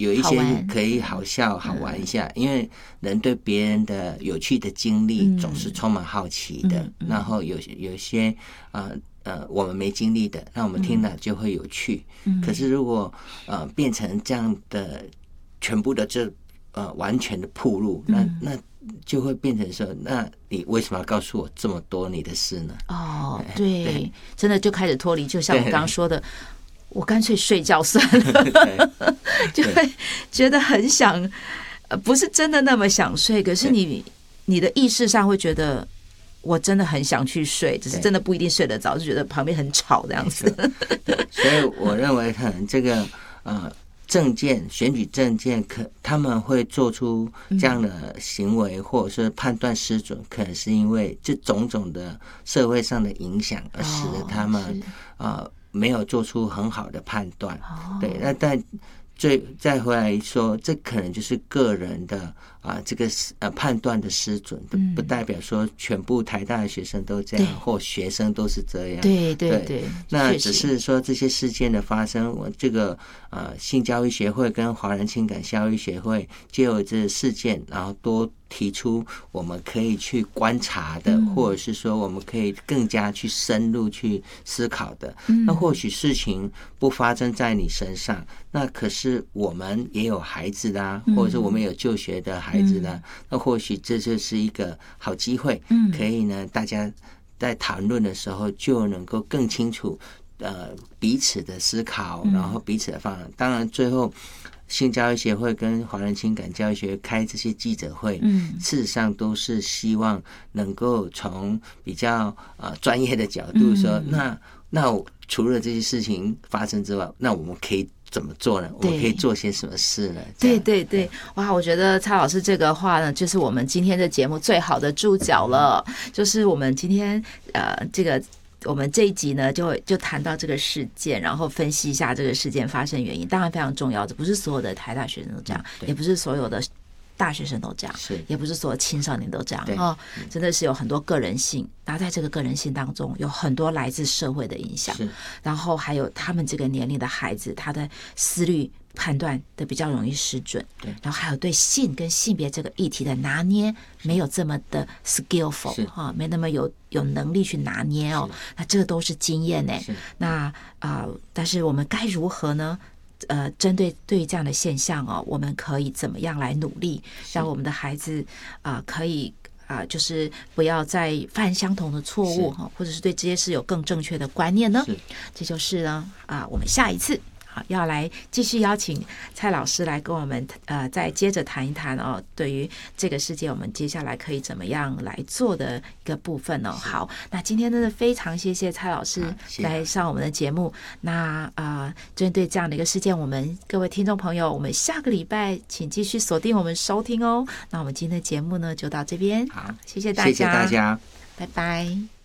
有一些可以好笑好玩一下，因为人对别人的有趣的经历总是充满好奇的，然后有些我们没经历的，那我们听了就会有趣。可是如果变成这样的全部的完全的暴露，那就会变成说，那你为什么要告诉我这么多你的事呢？ 对，真的就开始脱离，就像我刚刚说的，我干脆睡觉算了，就会觉得很想，不是真的那么想睡，可是你的意识上会觉得我真的很想去睡，只是真的不一定睡得着，就觉得旁边很吵这样子。 所以我认为可能这个政见选举政见，他们会做出这样的行为，或者是判断失准，可能是因为这种种的社会上的影响，而使得他们没有做出很好的判断。对，那但再回来说，这可能就是个人的这个判断的失准，不代表说全部台大的学生都这样，或学生都是这样。 对， 那只是说这些事件的发生，我这个性教育协会跟华人情感教育协会藉由这事件，然后多提出我们可以去观察的，或者是说我们可以更加去深入去思考的。那或许事情不发生在你身上，那可是我们也有孩子啦，或者是我们有就学的孩子啦，那或许这就是一个好机会，可以呢，大家在谈论的时候就能够更清楚彼此的思考，然后彼此的方案。当然最后性教育协会跟华人情感教育学会开这些记者会，事实上都是希望能够从比较专业的角度说，那除了这些事情发生之外，那我们可以怎么做呢？我们可以做些什么事呢？ 对，哇，我觉得蔡老师这个话呢，就是我们今天的节目最好的注脚了。就是我们今天我们这一集呢，就谈到这个事件，然后分析一下这个事件发生原因。当然非常重要，这不是所有的台大学生都这样，也不是所有的大学生都这样，也不是所有青少年都这样真的是有很多个人性，然后在这个个人性当中，有很多来自社会的影响，然后还有他们这个年龄的孩子，他的思虑判断的比较容易失准，然后还有对性跟性别这个议题的拿捏没有这么的 skillful 没那么有能力去拿捏那这个都是经验呢。那但是我们该如何呢？针对于这样的现象我们可以怎么样来努力，让我们的孩子可以就是不要再犯相同的错误或者是对这些事有更正确的观念呢？这就是呢我们下一次要来继续邀请蔡老师来跟我们再接着谈一谈对于这个世界我们接下来可以怎么样来做的一个部分好，那今天真的非常谢谢蔡老师来上我们的节目。那针对这样的一个事件，我们各位听众朋友，我们下个礼拜请继续锁定我们收听那我们今天的节目呢就到这边，好，谢谢大家， 谢谢大家， 拜拜。